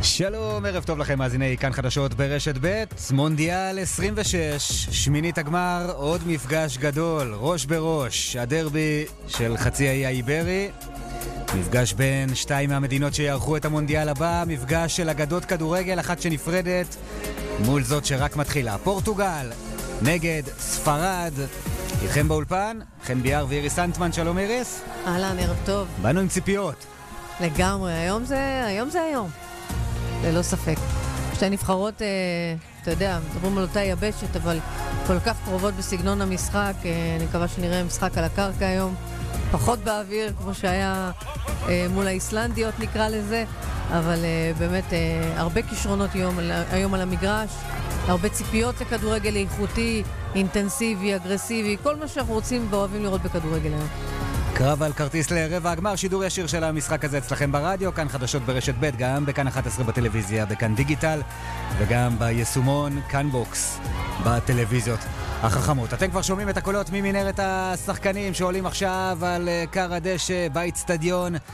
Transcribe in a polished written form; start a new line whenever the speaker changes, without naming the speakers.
שלום, ערב טוב לכם, מאזיני כאן חדשות ברשת ב'. מונדיאל 26, שמינית הגמר, עוד מפגש גדול, ראש בראש, הדרבי של חצי האי האיברי, מפגש בין שתיים מהמדינות שיערכו את המונדיאל הבא, מפגש של אגדות כדורגל, אחת שנפרדת מול זאת שרק מתחילה. פורטוגל נגד ספרד. איתכם באולפן, חן ביאר ואיריס סנטמן. שלום איריס.
אהלן, ערב טוב.
באנו עם ציפיות.
לגמרי, היום זה היום. ללא ספק. שתי נבחרות, אתה יודע, מדברים על אותה יבשת, אבל כל כך קרובות בסגנון המשחק. אני מקווה שנראה משחק על הקרקע היום, פחות באוויר, כמו שהיה מול האיסלנדיות נקרא לזה, אבל באמת הרבה כישרונות היום על המגרש, הרבה ציפיות לכדורגל איכותי, אינטנסיבי, אגרסיבי, כל מה שאנחנו רוצים ואוהבים לראות בכדורגל היום.
קרב על כרטיס לרבע הגמר, שידור ישיר של המשחק הזה אצלכם ברדיו, כאן חדשות ברשת ב', גם בכאן 11 בטלוויזיה, בכאן דיגיטל, וגם ביישומון כאן בוקס בטלוויזיות החכמות. אתם כבר שומעים את הקולות ממנהרת השחקנים שעולים עכשיו על קר הדשא באצטדיון